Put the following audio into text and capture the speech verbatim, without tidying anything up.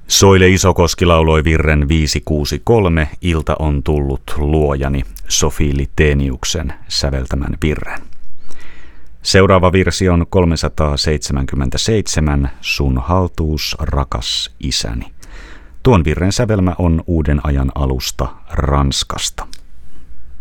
Soile Isokoski lauloi virren viisi kuusi kolme, Ilta on tullut luojani, Sofi Liteniuksen säveltämän virren. Seuraava virsi on kolmesataaseitsemänkymmentäseitsemän, Sun haltuus, rakas isäni. Tuon virren sävelmä on Uuden ajan alusta Ranskasta.